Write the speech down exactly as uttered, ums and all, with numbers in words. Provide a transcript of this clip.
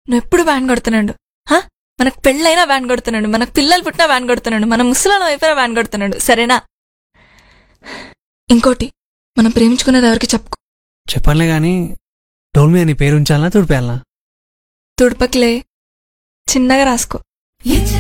నువ్వు ఎప్పుడు వ్యాన్ కొడుతున్నాడు. హా, మనకు పెళ్ళైనా వ్యాన్ కొడుతున్నాడు, మనకు పిల్లలు పుట్టినా వ్యాన్ కొడుతున్నాడు, మన ముసలాళ్ళం అయిపోయినా వ్యాన్ కొడుతున్నాడు. సరేనా? ఇంకోటి, మనం ప్రేమించుకున్నది ఎవరికి చెప్పుకో. చెప్పనులే గాని డోల్ మీద నీ పేరు ఉంచాలనా తుడిపేయాలనా? తుడుపకిలే, చిన్నగా రాసుకో.